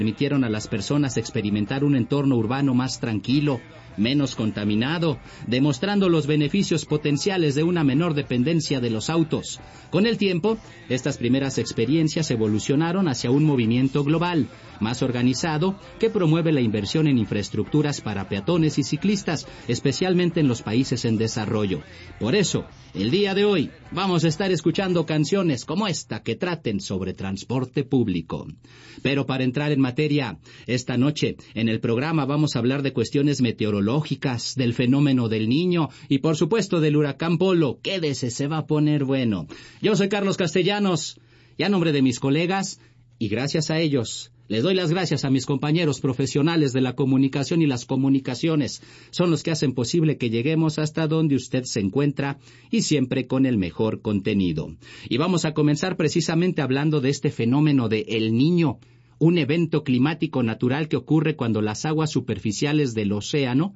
permitieron a las personas experimentar un entorno urbano más tranquilo, menos contaminado, demostrando los beneficios potenciales de una menor dependencia de los autos. Con el tiempo, estas primeras experiencias evolucionaron hacia un movimiento global, más organizado, que promueve la inversión en infraestructuras para peatones y ciclistas, especialmente en los países en desarrollo. Por eso, el día de hoy, vamos a estar escuchando canciones como esta que traten sobre transporte público. Pero para entrar en materia, esta noche, en el programa vamos a hablar de cuestiones meteorológicas, del fenómeno del Niño y por supuesto del huracán Polo. Quédese, se va a poner bueno. Yo soy Carlos Castellanos y a nombre de mis colegas, y gracias a ellos, les doy las gracias a mis compañeros profesionales de la comunicación y las comunicaciones. Son los que hacen posible que lleguemos hasta donde usted se encuentra y siempre con el mejor contenido. Y vamos a comenzar precisamente hablando de este fenómeno de El Niño, un evento climático natural que ocurre cuando las aguas superficiales del Océano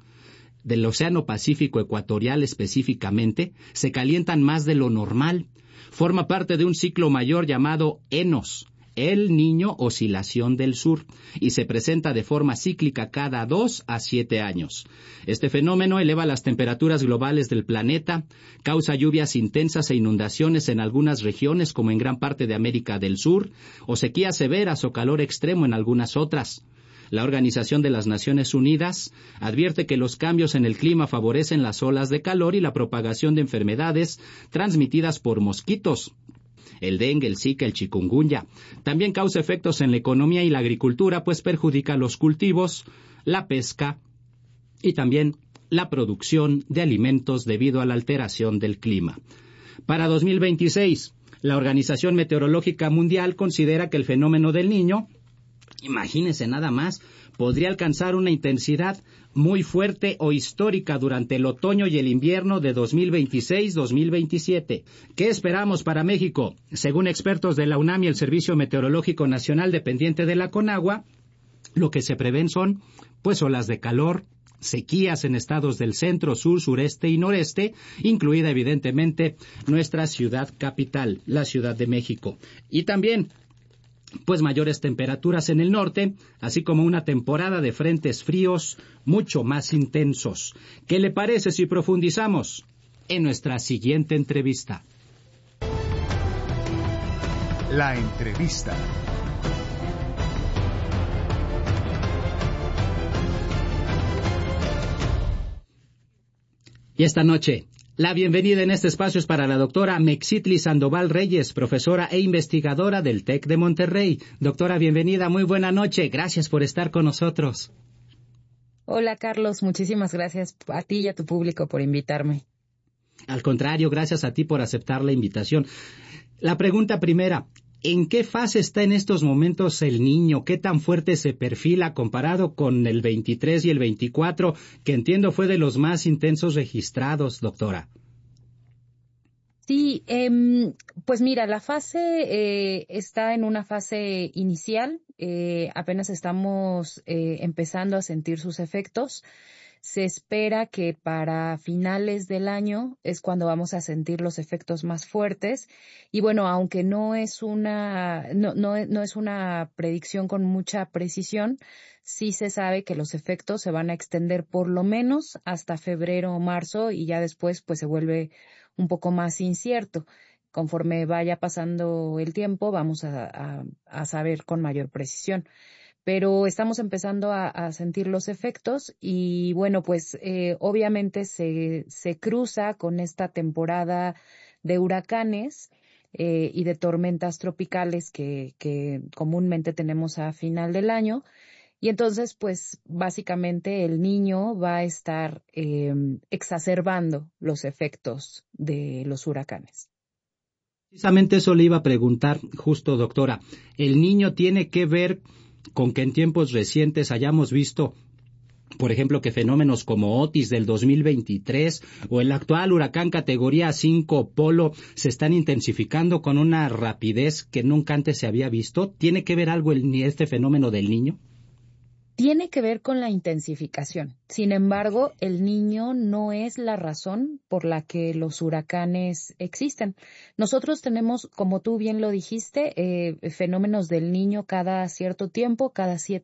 Pacífico ecuatorial específicamente, se calientan más de lo normal. Forma parte de un ciclo mayor llamado ENOS, El Niño Oscilación del Sur, y se presenta de forma cíclica cada 2 a 7 años. Este fenómeno eleva las temperaturas globales del planeta, causa lluvias intensas e inundaciones en algunas regiones como en gran parte de América del Sur, o sequías severas o calor extremo en algunas otras. La Organización de las Naciones Unidas advierte que los cambios en el clima favorecen las olas de calor y la propagación de enfermedades transmitidas por mosquitos. El dengue, el zika, el chikungunya. También causa efectos en la economía y la agricultura, pues perjudica los cultivos, la pesca y también la producción de alimentos debido a la alteración del clima. Para 2026, la Organización Meteorológica Mundial considera que el fenómeno del Niño, imagínese nada más, podría alcanzar una intensidad muy fuerte o histórica durante el otoño y el invierno de 2026-2027. ¿Qué esperamos para México? Según expertos de la UNAM y el Servicio Meteorológico Nacional dependiente de la CONAGUA, lo que se prevén son, olas de calor, sequías en estados del centro, sur, sureste y noreste, incluida evidentemente nuestra ciudad capital, la Ciudad de México. Y también mayores temperaturas en el norte, así como una temporada de frentes fríos mucho más intensos. ¿Qué le parece si profundizamos en nuestra siguiente entrevista? La entrevista. Y esta noche, la bienvenida en este espacio es para la doctora Mexitli Sandoval Reyes, profesora e investigadora del TEC de Monterrey. Doctora, bienvenida, muy buena noche. Gracias por estar con nosotros. Hola, Carlos. Muchísimas gracias a ti y a tu público por invitarme. Al contrario, gracias a ti por aceptar la invitación. La pregunta primera, ¿en qué fase está en estos momentos el Niño? ¿Qué tan fuerte se perfila comparado con el 23 y el 24, que entiendo fue de los más intensos registrados, doctora? Sí, pues mira, la fase está en una fase inicial. Apenas estamos empezando a sentir sus efectos. Se espera que para finales del año es cuando vamos a sentir los efectos más fuertes. Y bueno, aunque no es una predicción con mucha precisión, sí se sabe que los efectos se van a extender por lo menos hasta febrero o marzo y ya después pues se vuelve un poco más incierto. Conforme vaya pasando el tiempo, vamos a saber con mayor precisión. Pero estamos empezando a sentir los efectos y bueno, pues obviamente se cruza con esta temporada de huracanes y de tormentas tropicales que comúnmente tenemos a final del año. Y entonces, pues básicamente el Niño va a estar exacerbando los efectos de los huracanes. Precisamente eso le iba a preguntar justo, doctora. ¿El Niño tiene que ver con que en tiempos recientes hayamos visto, por ejemplo, que fenómenos como Otis del 2023 o el actual huracán categoría 5 Polo se están intensificando con una rapidez que nunca antes se había visto? ¿Tiene que ver algo este fenómeno del Niño? Tiene que ver con la intensificación. Sin embargo, el Niño no es la razón por la que los huracanes existen. Nosotros tenemos, como tú bien lo dijiste, fenómenos del Niño cada cierto tiempo, cada 7